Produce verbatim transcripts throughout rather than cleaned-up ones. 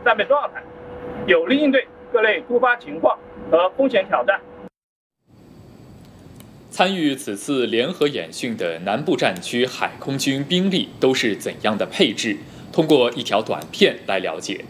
战备状态，有力应对各类突发情况和风险挑战。 参与此次联合演训的南部战区海空军兵力都是怎样的配置？通过一条短片来了解。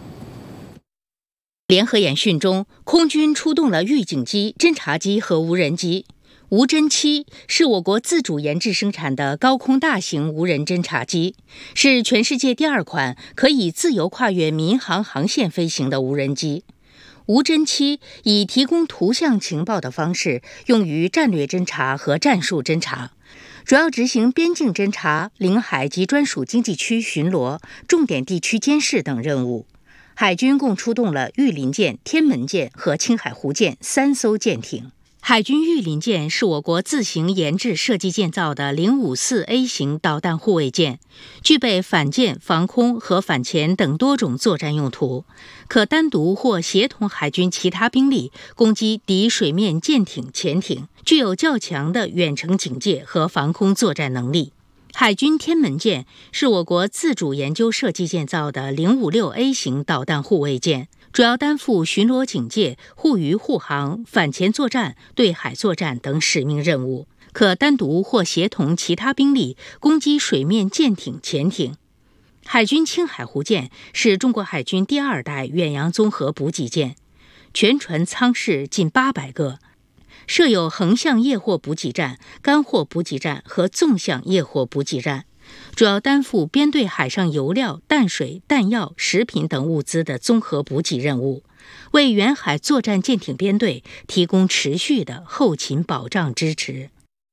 联合演训中，空军出动了预警机、侦察机和无人机。无侦七是我国自主研制生产的高空大型无人侦察机，是全世界第二款可以自由跨越民航航线飞行的无人机。无侦七以提供图像情报的方式用于战略侦察和战术侦察，主要执行边境侦察、领海及专属经济区巡逻、重点地区监视等任务。海军共出动了御林舰、天门舰和青海湖舰三艘舰艇。海军御林舰是我国自行研制设计建造的零五四 A 型导弹护卫舰，具备反舰、防空和反潜等多种作战用途，可单独或协同海军其他兵力攻击敌水面舰艇、潜艇，具有较强的远程警戒和防空作战能力。海军天门舰是我国自主研究设计建造的零五六 A 型导弹护卫舰，主要担负巡逻警戒、护渔护航、反潜作战、对海作战等使命任务，可单独或协同其他兵力攻击水面舰艇、潜艇。海军青海湖舰是中国海军第二代远洋综合补给舰，全船舱室近八百个，设有横向夜货补给站、干货补给站和纵向夜货补给站，主要担负编队海上油料、淡水、弹药、食品等物资的综合补给任务，为远海作战舰艇编队提供持续的后勤保障支持。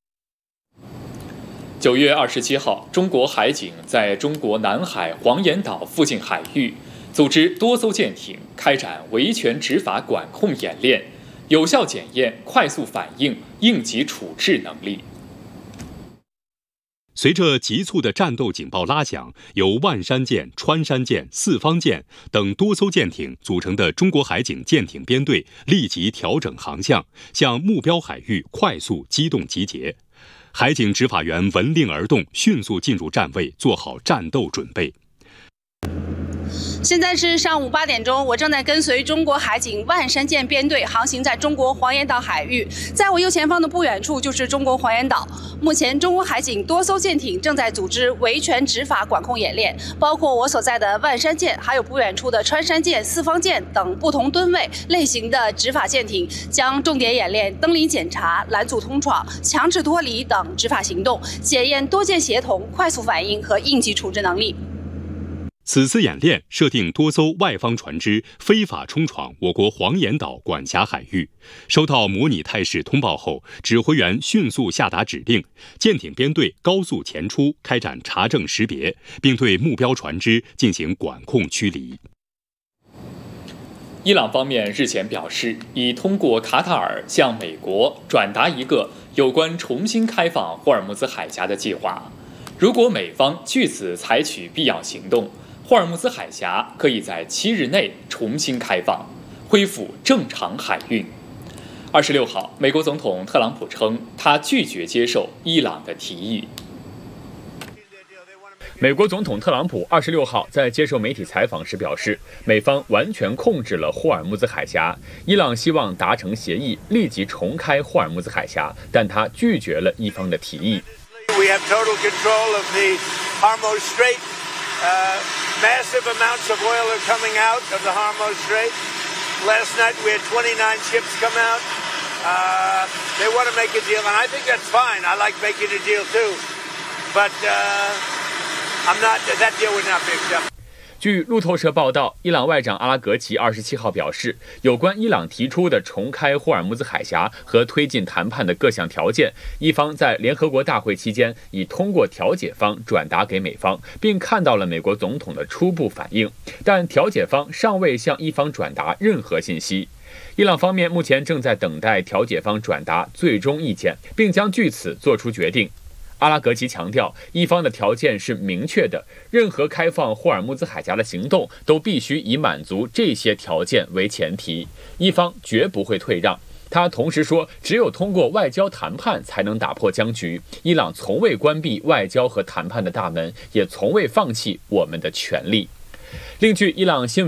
九月二十七号，中国海警在中国南海黄岩岛附近海域组织多艘舰艇开展维权执法管控演练，有效检验快速反应、应急处置能力。 随着急促的战斗警报拉响，由万山舰、穿山舰、四方舰等多艘舰艇组成的中国海警舰艇编队立即调整航向，向目标海域快速机动集结。海警执法员闻令而动，迅速进入站位，做好战斗准备。 现在是上午八点钟，我正在跟随中国海警万山舰编队航行在中国黄岩岛海域，在我右前方的不远处就是中国黄岩岛。目前，中国海警多艘舰艇正在组织维权执法管控演练，包括我所在的万山舰，还有不远处的穿山舰、四方舰等不同吨位类型的执法舰艇，将重点演练登临检查、拦阻通闯、强制脱离等执法行动，检验多舰协同、快速反应和应急处置能力。 此次演练设定多艘外方船只非法冲闯我国黄岩岛管辖海域，收到模拟态势通报后，指挥员迅速下达指令，舰艇编队高速前出，开展查证识别，并对目标船只进行管控驱离。 伊朗方面日前表示，已通过卡塔尔向美国转达一个有关重新开放霍尔木兹海峡的计划，如果美方据此采取必要行动，霍尔木兹海峡可以在七日内重新开放，恢复正常海运。二十六号，美国总统特朗普称，他拒绝接受伊朗的提议。美国总统特朗普二十六号在接受媒体采访时表示，美方完全控制了霍尔木兹海峡，伊朗希望达成协议，立即重开霍尔木兹海峡，但他拒绝了伊方的提议。 We have total control of the Hormuz Strait. Uh, massive amounts of oil are coming out of the Hormuz Strait. Last night we had twenty-nine ships come out. Uh, they want to make a deal, and I think that's fine. I like making a deal too. But uh, I'm not, that deal would not be accepted. 据路透社报道，伊朗外长阿拉格齐二十七号表示，有关伊朗提出的重开霍尔木兹海峡和推进谈判的各项条件，伊方在联合国大会期间已通过调解方转达给美方，并看到了美国总统的初步反应，但调解方尚未向伊方转达任何信息。伊朗方面目前正在等待调解方转达最终意见，并将据此做出决定。阿拉格齐强调，伊方的条件是明确的，任何开放霍尔木兹海峡的行动都必须以满足这些条件为前提，伊方绝不会退让。他同时说，只有通过外交谈判才能打破僵局，伊朗从未关闭外交和谈判的大门，也从未放弃我们的权利。另据伊朗新闻